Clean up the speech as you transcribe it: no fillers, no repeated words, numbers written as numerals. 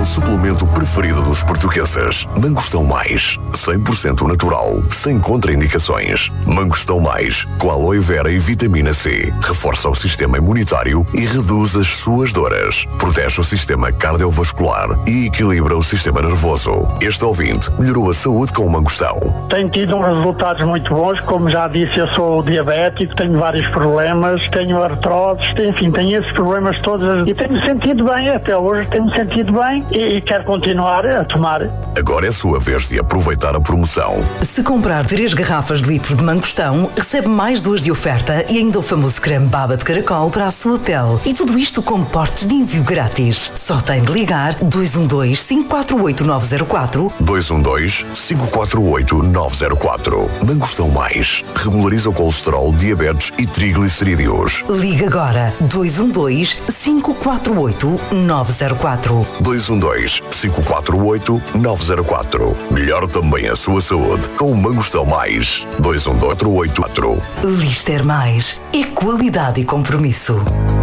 o suplemento preferido dos portugueses. Mangostão Mais, 100% natural, sem contraindicações. Mangostão Mais, com aloe vera e vitamina C. Reforça o sistema imunitário e reduz as suas dores. Protege o sistema cardiovascular e equilibra o sistema nervoso. Este ouvinte melhorou a saúde com o mangostão. Tenho tido resultados muito bons. Como já disse, eu sou diabético, tenho vários problemas, tenho artroses, enfim, tenho esses problemas todos e tenho-me sentido bem até hoje, tenho-me sentido bem e quero continuar a tomar. Agora é a sua vez de aproveitar a promoção. Se comprar 3 garrafas de litro de mangostão, recebe mais 2 de oferta e ainda o famoso creme baba de caracol para a sua pele. E tudo isto com portes de envio grátis. Só tem de ligar 212-548-904 212-548-904. Mangostão Mais. Regulariza o colesterol, diabetes e triglicerídeos. Liga agora 212-548-904 212-548-904. Melhor também a sua saúde com o Mangostão Mais. 212-484. Lister Mais é qualidade e compromisso.